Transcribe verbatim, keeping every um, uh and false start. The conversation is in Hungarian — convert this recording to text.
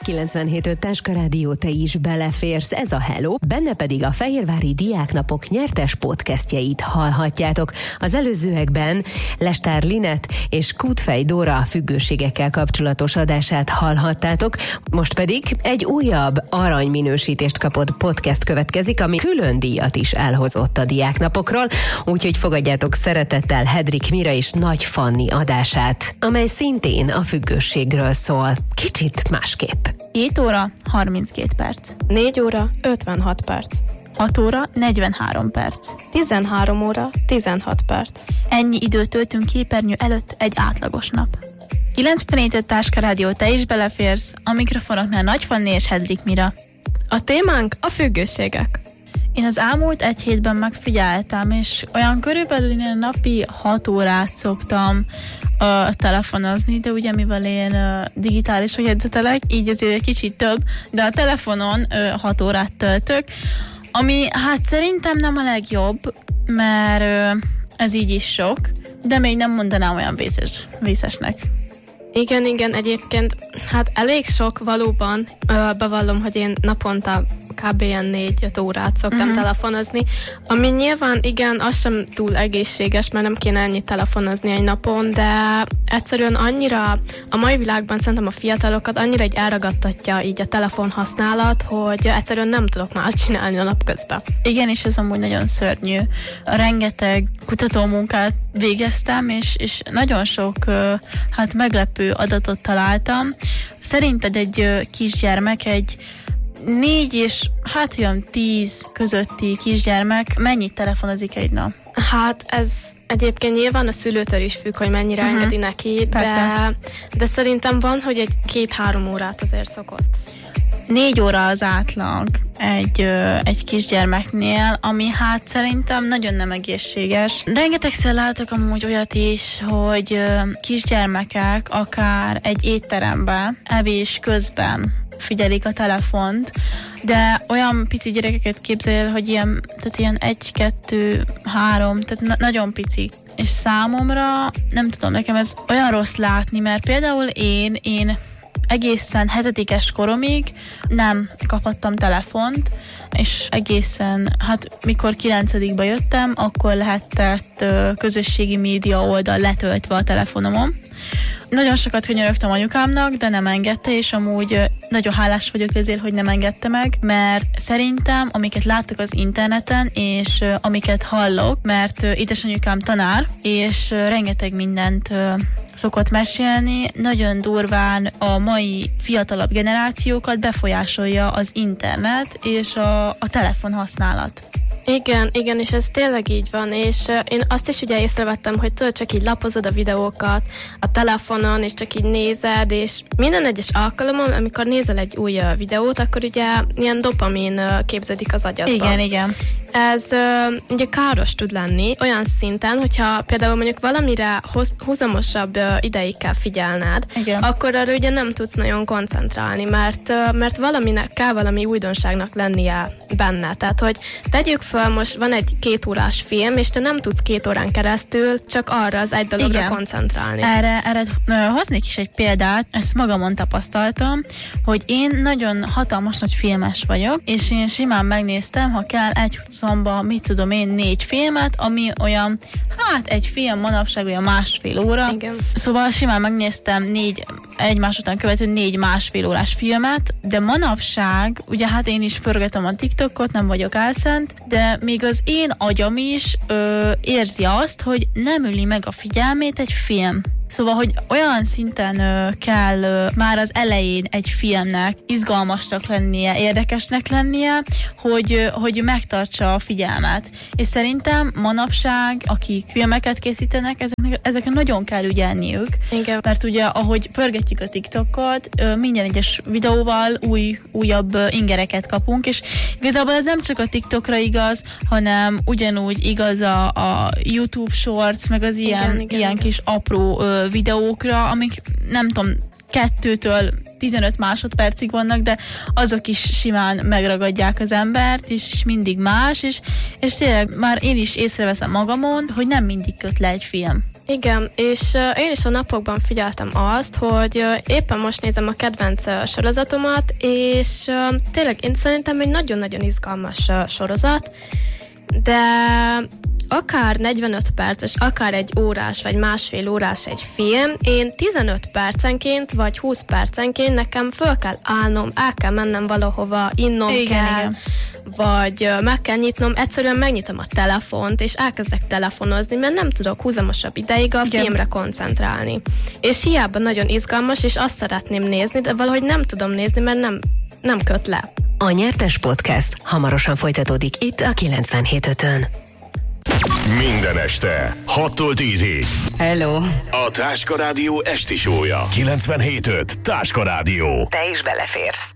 kilencvenhét öt Táska Rádió, te is beleférsz, ez a Hello, benne pedig a Fehérvári Diáknapok nyertes podcastjeit hallhatjátok. Az előzőekben Lestár Linett és Kútfej Dóra függőségekkel kapcsolatos adását hallhattátok, most pedig egy újabb aranyminősítést kapott podcast következik, ami külön díjat is elhozott a Diáknapokról, úgyhogy fogadjátok szeretettel Hedrik Mira és Nagy Fanni adását, amely szintén a függőségről szól, kicsit másképp. hét óra harminckét perc. négy óra ötvenhat perc. hat óra negyvenhárom perc. tizenhárom óra tizenhat perc. Ennyi időt töltünk képernyő előtt egy átlagos nap. kilencvenhét öt Táska Rádió, te is beleférsz, a mikrofonoknál Nagy Fanni és Hedrik Mira. A témánk a függőségek. Én az elmúlt egy hétben megfigyeltem, és olyan körülbelül én napi hat órát szoktam uh, telefonozni, de ugye mivel én uh, digitális jegyzetelek, így azért egy kicsit több, de a telefonon uh, hat órát töltök, ami hát szerintem nem a legjobb, mert uh, ez így is sok, de még nem mondanám olyan vészes, vészesnek. Igen, igen, egyébként hát elég sok valóban, ö, bevallom, hogy én naponta kb. Ilyen négy-öt órát szoktam uh-huh. telefonozni, ami nyilván igen, az sem túl egészséges, mert nem kéne ennyit telefonozni egy napon, de egyszerűen annyira a mai világban szerintem a fiatalokat annyira egy elragadtatja így a telefon használat, hogy egyszerűen nem tudok más csinálni a napközben. Igen, és ez amúgy nagyon szörnyű. Rengeteg kutatómunkát végeztem, és, és nagyon sok hát meglepő adatot találtam. Szerinted egy kisgyermek, egy négy és hát olyan tíz közötti kisgyermek mennyit telefonozik egy nap? Hát ez egyébként nyilván a szülőtől is függ, hogy mennyire uh-huh. engedi neki, de, de szerintem van, hogy egy két-három órát azért szokott. Négy óra az átlag egy, ö, egy kisgyermeknél, ami hát szerintem nagyon nem egészséges. Rengetegszer látok amúgy olyat is, hogy ö, kisgyermekek akár egy étteremben evés közben figyelik a telefont, de olyan pici gyerekeket képzel, hogy ilyen, tehát ilyen egy, kettő, három, tehát na- nagyon pici. És számomra, nem tudom, nekem ez olyan rossz látni, mert például én, én egészen hetedikes koromig nem kaphattam telefont, és egészen, hát mikor kilencedikbe jöttem, akkor lehetett ö, közösségi média oldal letöltve a telefonomon. Nagyon sokat könyörögtem anyukámnak, de nem engedte, és amúgy ö, nagyon hálás vagyok ezért, hogy nem engedte meg, mert szerintem, amiket láttok az interneten, és ö, amiket hallok, mert ö, édesanyukám tanár, és ö, rengeteg mindent ö, szokott mesélni, nagyon durván a mai fiatalabb generációkat befolyásolja az internet és a, a telefon használat. Igen, igen, és ez tényleg így van, és uh, én azt is ugye észrevettem, hogy tudod, csak így lapozod a videókat a telefonon, és csak így nézed, és minden egyes alkalommal, amikor nézel egy új uh, videót, akkor ugye ilyen dopamin uh, képződik az agyadban. Igen, igen. Ez uh, ugye káros tud lenni olyan szinten, hogyha például mondjuk valamire hoz, húzamosabb uh, ideig kell figyelned, igen. Akkor arra ugye nem tudsz nagyon koncentrálni, mert, uh, mert valaminek kell valami újdonságnak lennie benne. Tehát, hogy tegyük föl, most van egy két órás film, és te nem tudsz két órán keresztül csak arra az egy dologra igen. koncentrálni. Erre, erre hoznék is egy példát, ezt magamon tapasztaltam, hogy én nagyon hatalmas nagy filmes vagyok, és én simán megnéztem, ha kell egy szomba, mit tudom én, négy filmet, ami olyan, hát egy film manapság olyan másfél óra. Igen. Szóval simán megnéztem négy, egymás után követő négy másfél órás filmet, de manapság, ugye hát én is pörgetem a TikTokot, nem vagyok álszent, de még az én agyam is ö, érzi azt, hogy nem üli meg a figyelmét egy film. Szóval, hogy olyan szinten ö, kell ö, már az elején egy filmnek izgalmasnak lennie, érdekesnek lennie, hogy, ö, hogy megtartsa a figyelmet. És szerintem manapság, akik filmeket készítenek, ezeknek, ezekre nagyon kell ügyelniük. Igen. Mert ugye, ahogy pörgetjük a TikTokot, ö, minden egyes videóval új, újabb ö, ingereket kapunk, és igazából ez nem csak a TikTokra igaz, hanem ugyanúgy igaz a, a YouTube Shorts, meg az ilyen, igen, igen, ilyen igen. kis apró ö, videókra, amik nem tudom, kettőtől tizenöt másodpercig vannak, de azok is simán megragadják az embert, és mindig más, és, és tényleg már én is észreveszem magamon, hogy nem mindig köt le egy film. Igen, és uh, én is a napokban figyeltem azt, hogy uh, éppen most nézem a kedvenc uh, sorozatomat, és uh, tényleg én szerintem egy nagyon-nagyon izgalmas uh, sorozat, de akár negyvenöt perces, akár egy órás, vagy másfél órás egy film, én tizenöt percenként, vagy húsz percenként nekem föl kell állnom, el kell mennem valahova, innom igen, kell, igen. vagy meg kell nyitnom, egyszerűen megnyitom a telefont, és elkezdek telefonozni, mert nem tudok húzamosabb ideig a igen. filmre koncentrálni. És hiába nagyon izgalmas, és azt szeretném nézni, de valahogy nem tudom nézni, mert nem, nem köt le. A Nyertes Podcast hamarosan folytatódik itt a kilencvenhét ötön. Minden este, hattól tízig. Hello! A Táska Rádió esti show-ja. kilencvenhét öt Táska Rádió. Te is beleférsz.